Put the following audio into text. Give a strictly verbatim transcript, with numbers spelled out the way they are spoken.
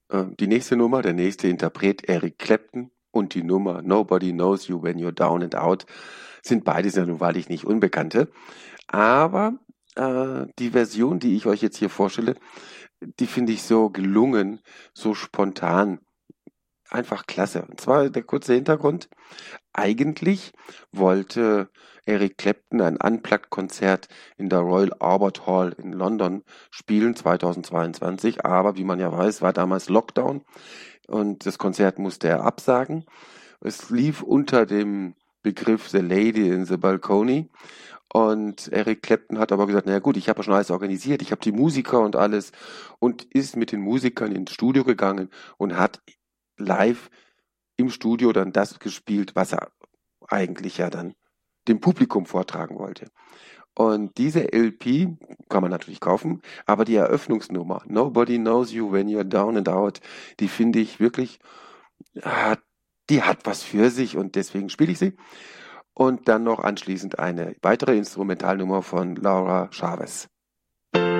Äh, die nächste Nummer, der nächste Interpret Eric Clapton und die Nummer Nobody Knows You When You're Down and Out sind beides ja nun wahrlich nicht Unbekannte. Aber äh, die Version, die ich euch jetzt hier vorstelle, die finde ich so gelungen, so spontan. Einfach klasse. Und zwar der kurze Hintergrund. Eigentlich wollte Eric Clapton ein Unplugged-Konzert in der Royal Albert Hall in London spielen zweitausendzweiundzwanzig, aber wie man ja weiß, war damals Lockdown und das Konzert musste er absagen. Es lief unter dem Begriff The Lady in the Balcony und Eric Clapton hat aber gesagt, naja gut, ich habe ja schon alles organisiert, ich habe die Musiker und alles und ist mit den Musikern ins Studio gegangen und hat live im Studio dann das gespielt, was er eigentlich ja dann dem Publikum vortragen wollte. Und diese L P kann man natürlich kaufen, aber die Eröffnungsnummer, Nobody Knows You When You're Down and Out, die finde ich wirklich, ah, die hat was für sich und deswegen spiele ich sie. Und dann noch anschließend eine weitere Instrumentalnummer von Laura Chavez.